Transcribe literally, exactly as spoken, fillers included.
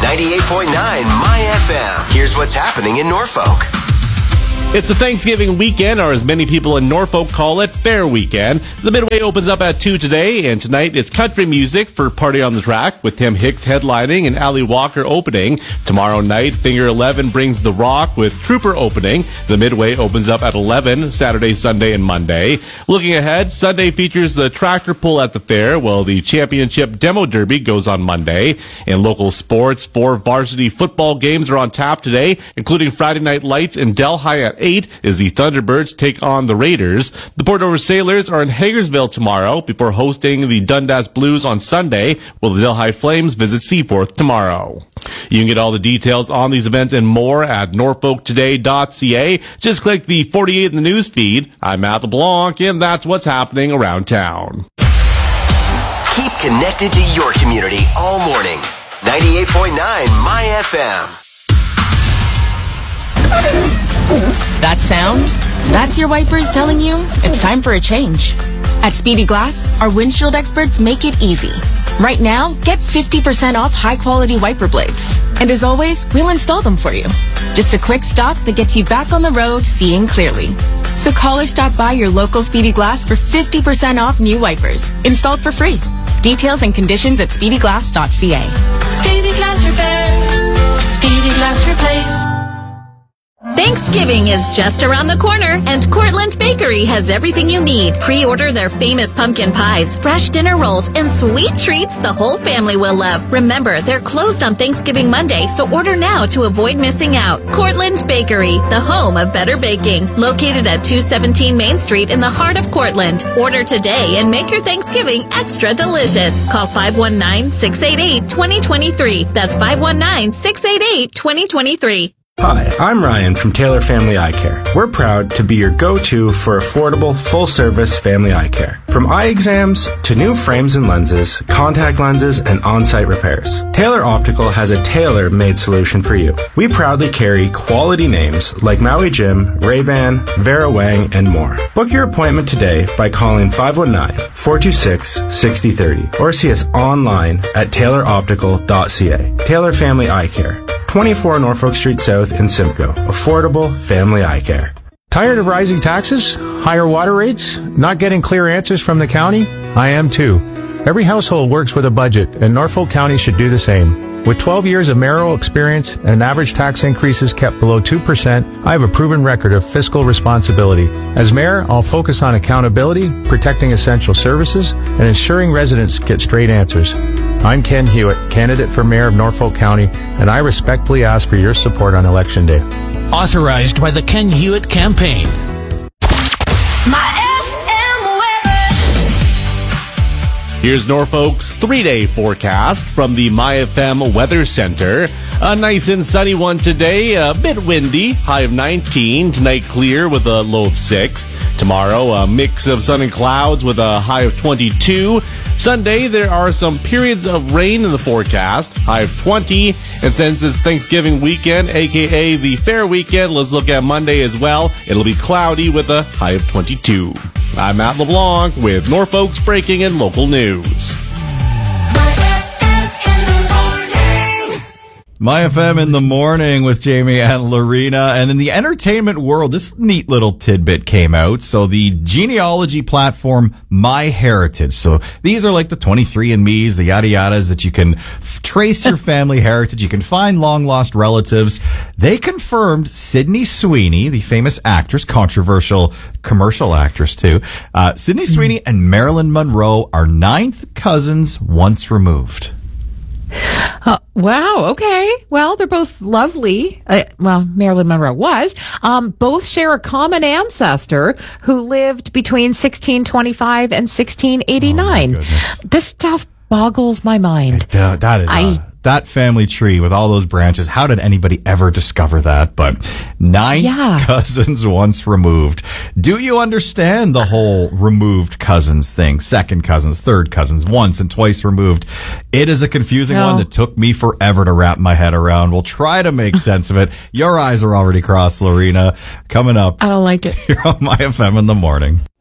ninety-eight point nine My F M. Here's what's happening in Norfolk. It's the Thanksgiving weekend, or as many people in Norfolk call it, Fair Weekend. The Midway opens up at two today, and tonight it's country music for Party on the Track, with Tim Hicks headlining and Ali Walker opening. Tomorrow night, Finger eleven brings The Rock with Trooper opening. The Midway opens up at eleven, Saturday, Sunday, and Monday. Looking ahead, Sunday features the tractor pull at the fair, while the championship demo derby goes on Monday. In local sports, four varsity football games are on tap today, including Friday Night Lights in Delhi at eight as the Thunderbirds take on the Raiders. The Port Dover Sailors are in Hagersville tomorrow before hosting the Dundas Blues on Sunday, while the Delhi Flames visit Seaforth tomorrow. You can get all the details on these events and more at norfolk today dot c a. Just click the forty-eight in the news feed. I'm Matt LeBlanc, and that's what's happening around town. Keep connected to your community all morning. ninety-eight point nine My F M. That sound? That's your wipers telling you it's time for a change. At Speedy Glass, our windshield experts make it easy. Right now, get fifty percent off high-quality wiper blades. And as always, we'll install them for you. Just a quick stop that gets you back on the road seeing clearly. So call or stop by your local Speedy Glass for fifty percent off new wipers, installed for free. Details and conditions at speedy glass dot c a. Speedy Glass Repair. Speedy Glass Replace. Thanksgiving is just around the corner, and Cortland Bakery has everything you need. Pre-order their famous pumpkin pies, fresh dinner rolls, and sweet treats the whole family will love. Remember, they're closed on Thanksgiving Monday, so order now to avoid missing out. Cortland Bakery, the home of better baking. Located at two seventeen Main Street in the heart of Cortland. Order today and make your Thanksgiving extra delicious. Call five one nine, six eight eight, two zero two three. That's five one nine, six eight eight, two zero two three. Hi, I'm Ryan from Taylor Family Eye Care. We're proud to be your go-to for affordable, full-service family eye care. From eye exams to new frames and lenses, contact lenses, and on-site repairs, Taylor Optical has a tailor-made solution for you. We proudly carry quality names like Maui Jim, Ray-Ban, Vera Wang, and more. Book your appointment today by calling five one nine, four two six, six zero three zero or see us online at taylor optical dot c a. Taylor Family Eye Care, twenty-four Norfolk Street South in Simcoe. Affordable family eye care. Tired of rising taxes? Higher water rates? Not getting clear answers from the county? I am too. Every household works with a budget, and Norfolk County should do the same. With twelve years of mayoral experience and average tax increases kept below two percent, I have a proven record of fiscal responsibility. As mayor, I'll focus on accountability, protecting essential services, and ensuring residents get straight answers. I'm Ken Hewitt, candidate for mayor of Norfolk County, and I respectfully ask for your support on Election Day. Authorized by the Ken Hewitt Campaign. My F M weather. Here's Norfolk's three-day forecast from the My F M Weather Center. A nice and sunny one today, a bit windy, high of nineteen. Tonight clear with a low of six. Tomorrow a mix of sun and clouds with a high of twenty-two. Sunday there are some periods of rain in the forecast, high of twenty. And since it's Thanksgiving weekend, aka the Fair Weekend, let's look at Monday as well. It'll be cloudy with a high of twenty-two. I'm Matt LeBlanc with Norfolk's breaking and local news. My F M in the morning with Jamie and Lorena. And in the entertainment world, this neat little tidbit came out. So the genealogy platform MyHeritage. So these are like the twenty-three and me's, the yada yadas that you can f- trace your family heritage. You can find long lost relatives. They confirmed Sydney Sweeney, the famous actress, controversial commercial actress too. Uh, Sydney Sweeney and Marilyn Monroe are ninth cousins once removed. Uh, wow. Okay. Well, they're both lovely. Uh, well, Marilyn Monroe was. Um, both share a common ancestor who lived between sixteen twenty-five and sixteen eighty-nine. Oh, this stuff boggles my mind. It, uh, that is. I, uh, that family tree with all those branches. How did anybody ever discover that? But nine yeah. cousins once removed. Do you understand the whole removed cousins thing? Second cousins, third cousins, once and twice removed. It is a confusing no. one that took me forever to wrap my head around. We'll try to make sense of it. Your eyes are already crossed, Lorena. Coming up. I don't like it. Here on My F M in the morning.